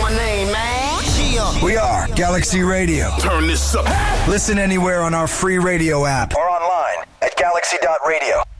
my name, man. Yeah. We are Galaxy Radio. Turn this up. Listen anywhere on our free radio app or online at galaxy.radio.